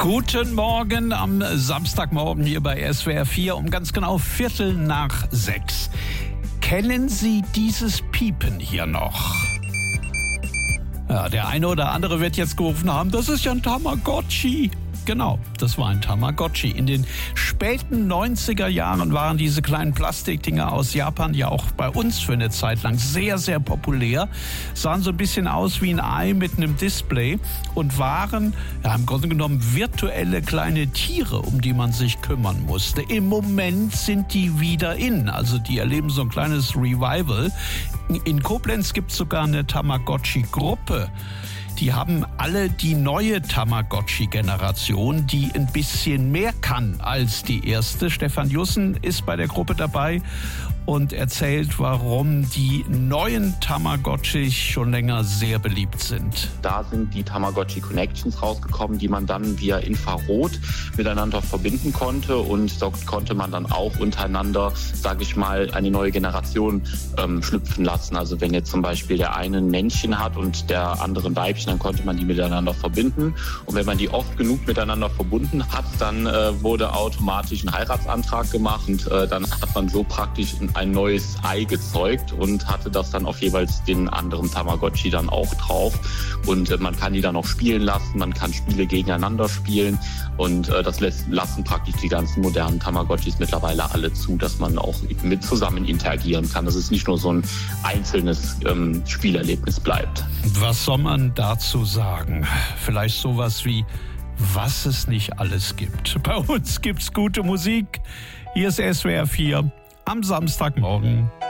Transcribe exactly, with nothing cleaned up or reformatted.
Guten Morgen am Samstagmorgen hier bei S W R vier um ganz genau Viertel nach sechs. Kennen Sie dieses Piepen hier noch? Ja, der eine oder andere wird jetzt gerufen haben, das ist ja ein Tamagotchi. Genau, das war ein Tamagotchi. In den späten neunziger Jahren waren diese kleinen Plastikdinger aus Japan ja auch bei uns für eine Zeit lang sehr, sehr populär. Sahen so ein bisschen aus wie ein Ei mit einem Display und waren ja, im Grunde genommen virtuelle kleine Tiere, um die man sich kümmern musste. Im Moment sind die wieder in, also die erleben so ein kleines Revival. In Koblenz gibt es sogar eine Tamagotchi-Gruppe. Die haben alle die neue Tamagotchi-Generation, die ein bisschen mehr kann als die erste. Stefan Jussen ist bei der Gruppe dabei und erzählt, warum die neuen Tamagotchis schon länger sehr beliebt sind. Da sind die Tamagotchi Connections rausgekommen, die man dann via Infrarot miteinander verbinden konnte. Und dort konnte man dann auch untereinander, sage ich mal, eine neue Generation ähm, schlüpfen lassen. Also wenn jetzt zum Beispiel der eine ein Männchen hat und der andere ein Weibchen, dann konnte man die miteinander verbinden. Und wenn man die oft genug miteinander verbunden hat, dann äh, wurde automatisch ein Heiratsantrag gemacht. Und äh, dann hat man so praktisch ein neues Ei gezeugt und hatte das dann auf jeweils den anderen Tamagotchi dann auch drauf. Und äh, man kann die dann auch spielen lassen, man kann Spiele gegeneinander spielen. Und äh, das lässt, lassen praktisch die ganzen modernen Tamagotchis mittlerweile alle zu, dass man auch mit zusammen interagieren kann, dass es nicht nur so ein einzelnes ähm, Spielerlebnis bleibt. Was soll man dazu sagen? Vielleicht sowas wie, was es nicht alles gibt. Bei uns gibt's gute Musik. Hier ist S W R vier am Samstagmorgen.